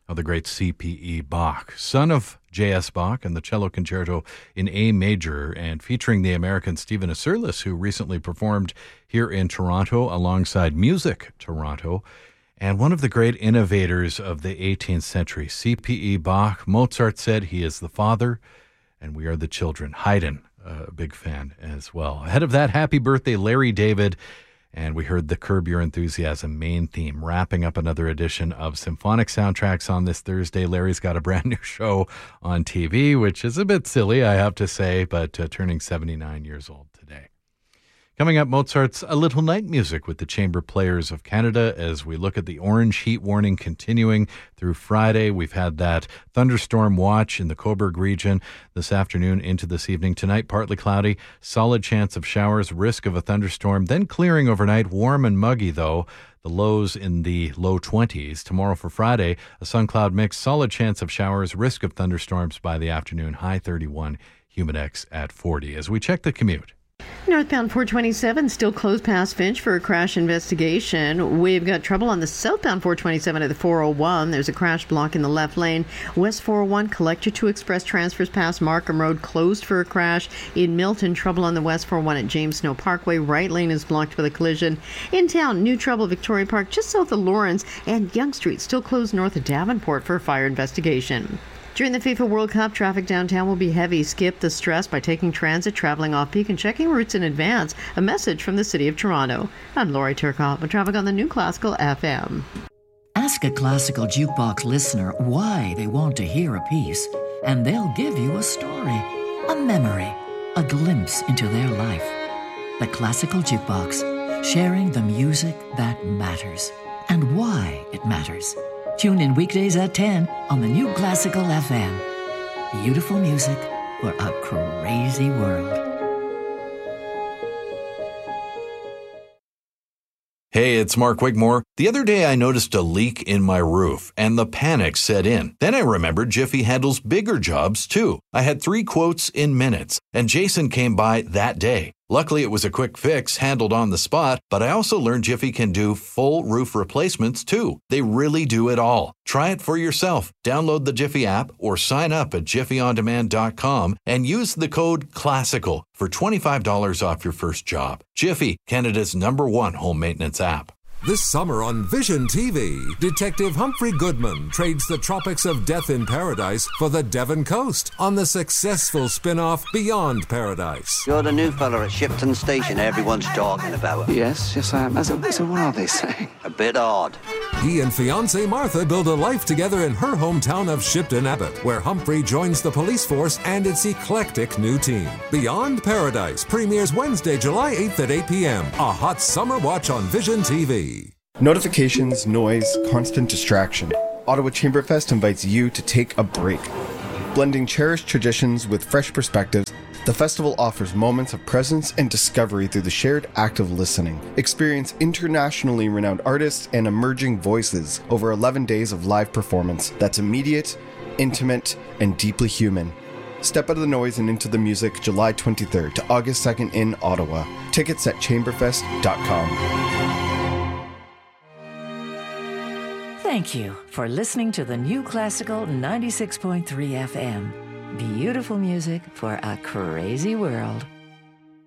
of the great C.P.E. Bach, son of J.S. Bach, and the cello concerto in A major, and featuring the American Stephen Asurlis, who recently performed here in Toronto alongside Music Toronto, and one of the great innovators of the 18th century, C.P.E. Bach. Mozart said he is the father, and we are the children. Haydn, a big fan as well. Ahead of that, happy birthday, Larry David. And we heard the Curb Your Enthusiasm main theme, wrapping up another edition of Symphonic Soundtracks on this Thursday. Larry's got a brand new show on TV, which is a bit silly, I have to say, but turning 79 years old today. Coming up, Mozart's A Little Night Music with the Chamber Players of Canada as we look at the orange heat warning continuing through Friday. We've had that thunderstorm watch in the Cobourg region this afternoon into this evening. Tonight, partly cloudy, solid chance of showers, risk of a thunderstorm, then clearing overnight, warm and muggy though. The lows in the low 20s. Tomorrow for Friday, a sun-cloud mix, solid chance of showers, risk of thunderstorms by the afternoon, high 31, humidex at 40. As we check the commute. Northbound 427 still closed past Finch for a crash investigation. We've got trouble on the southbound 427 at the 401. There's a crash block in the left lane. West 401, Collector 2 Express transfers past Markham Road, closed for a crash. In Milton, trouble on the West 401 at James Snow Parkway. Right lane is blocked with a collision. In town, new trouble Victoria Park just south of Lawrence, and Yonge Street still closed north of Davenport for a fire investigation. During the FIFA World Cup, traffic downtown will be heavy. Skip the stress by taking transit, traveling off-peak, and checking routes in advance. A message from the City of Toronto. I'm Lori Turcotte with traffic on the New Classical FM. Ask a classical jukebox listener why they want to hear a piece, and they'll give you a story, a memory, a glimpse into their life. The Classical Jukebox, sharing the music that matters and why it matters. Tune in weekdays at 10 on the New Classical FM. Beautiful music for a crazy world. Hey, it's Mark Wigmore. The other day I noticed a leak in my roof and the panic set in. Then I remembered Jiffy handles bigger jobs too. I had 3 quotes in minutes and Jason came by that day. Luckily, it was a quick fix handled on the spot, but I also learned Jiffy can do full roof replacements too. They really do it all. Try it for yourself. Download the Jiffy app or sign up at jiffyondemand.com and use the code CLASSICAL for $25 off your first job. Jiffy, Canada's #1 home maintenance app. This summer on Vision TV, Detective Humphrey Goodman trades the tropics of death in paradise for the Devon coast on the successful spin-off Beyond Paradise. You're the new fella at Shipton Station everyone's talking about. Yes, I am. So what are they saying? A bit odd. He and fiancée Martha build a life together in her hometown of Shipton Abbott, where Humphrey joins the police force and its eclectic new team. Beyond Paradise premieres Wednesday, July 8th at 8 p.m. A hot summer watch on Vision TV. Notifications, noise, constant distraction. Ottawa Chamberfest invites you to take a break. Blending cherished traditions with fresh perspectives, the festival offers moments of presence and discovery through the shared act of listening. Experience internationally renowned artists and emerging voices over 11 days of live performance that's immediate, intimate, and deeply human. Step out of the noise and into the music July 23rd to August 2nd in Ottawa. Tickets at chamberfest.com. Thank you for listening to the New Classical 96.3 FM. Beautiful music for a crazy world.